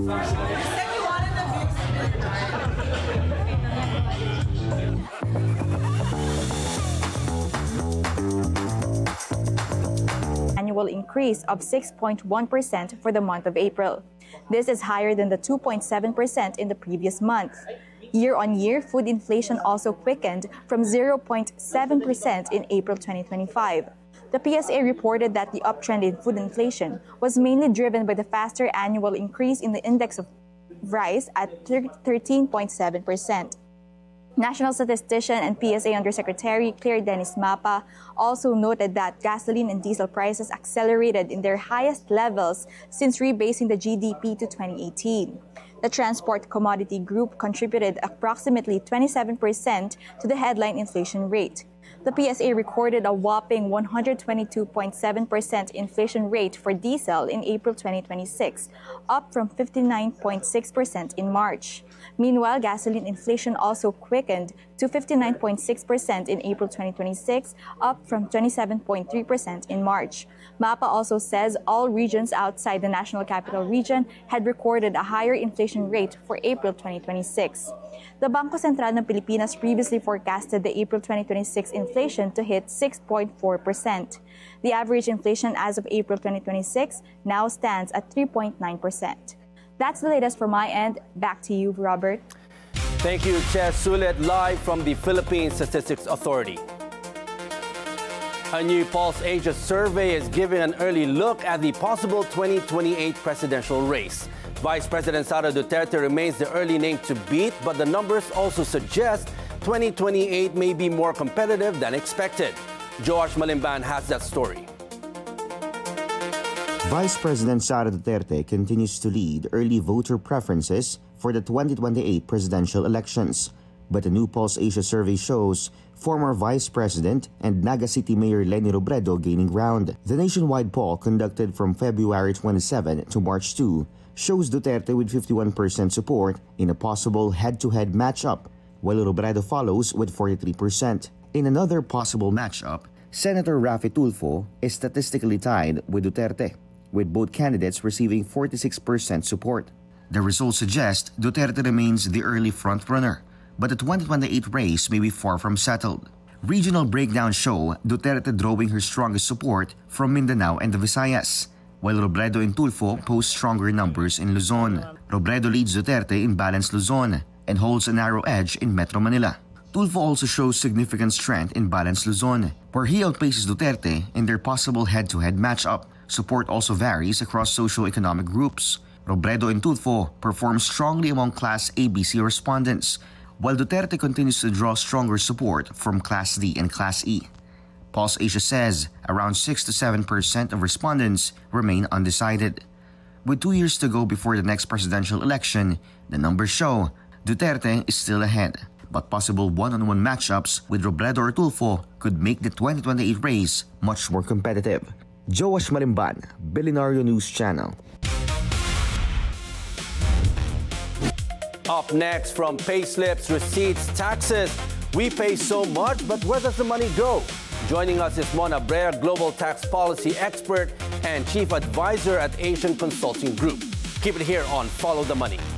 Annual increase of 6.1% for the month of April. This is higher than the 2.7% in the previous month. Year-on-year, food inflation also quickened from 0.7% in April 2025. The PSA reported that the uptrend in food inflation was mainly driven by the faster annual increase in the index of rice at 13.7%. National Statistician and PSA Undersecretary Claire Dennis Mapa also noted that gasoline and diesel prices accelerated in their highest levels since rebasing the GDP to 2018. The transport commodity group contributed approximately 27% to the headline inflation rate. The PSA recorded a whopping 122.7% inflation rate for diesel in April 2026, up from 59.6% in March. Meanwhile, gasoline inflation also quickened to 59.6% in April 2026, up from 27.3% in March. MAPA also says all regions outside the National Capital Region had recorded a higher inflation rate for April 2026. The Bangko Sentral ng Pilipinas previously forecasted the April 2026 inflation to hit 6.4%. The average inflation as of April 2026 now stands at 3.9%. That's the latest from my end. Back to you, Robert. Thank you, Ches Sulet, live from the Philippine Statistics Authority. A new Pulse Asia survey is giving an early look at the possible 2028 presidential race. Vice President Sara Duterte remains the early name to beat, but the numbers also suggest 2028 may be more competitive than expected. Joash Malimban has that story. Vice President Sara Duterte continues to lead early voter preferences for the 2028 presidential elections. But a new Pulse Asia survey shows former Vice President and Naga City Mayor Leni Robredo gaining ground. The nationwide poll conducted from February 27 to March 2 shows Duterte with 51% support in a possible head-to-head matchup, while Robredo follows with 43%. In another possible matchup, Senator Raffy Tulfo is statistically tied with Duterte, with both candidates receiving 46% support. The results suggest Duterte remains the early frontrunner, but the 2028 race may be far from settled. Regional breakdowns show Duterte drawing her strongest support from Mindanao and the Visayas, while Robredo and Tulfo post stronger numbers in Luzon. Robredo leads Duterte in balanced Luzon and holds a narrow edge in Metro Manila. Tulfo also shows significant strength in balanced Luzon, where he outpaces Duterte in their possible head-to-head matchup. Support also varies across socio-economic groups. Robredo and Tulfo perform strongly among Class ABC respondents, while Duterte continues to draw stronger support from Class D and Class E. Pulse Asia says around 6 to 7% of respondents remain undecided. With 2 years to go before the next presidential election, the numbers show Duterte is still ahead, but possible one-on-one matchups with Robredo or Tulfo could make the 2028 race much more competitive. Joash Malimban, Billionario News Channel. Up next, from payslips, receipts, taxes, we pay so much, but where does the money go? Joining us is Mona Brea, Global Tax Policy Expert and Chief Advisor at Asian Consulting Group. Keep it here on Follow the Money.